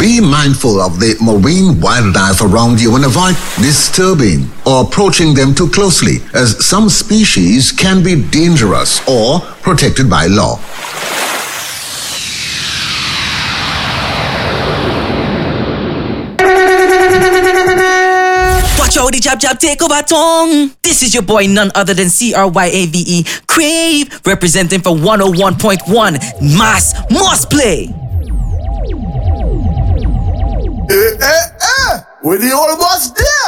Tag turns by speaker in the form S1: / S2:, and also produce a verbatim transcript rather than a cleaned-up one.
S1: Be mindful of the marine wildlife around you and avoid disturbing or approaching them too closely, as some species can be dangerous or protected by law.
S2: Watch out, the jab jab take over tongue. This is your boy, none other than C R Y A V E, Crave, representing for one oh one point one, Mass Must Play.
S3: Eh, eh, eh, with the old boss there.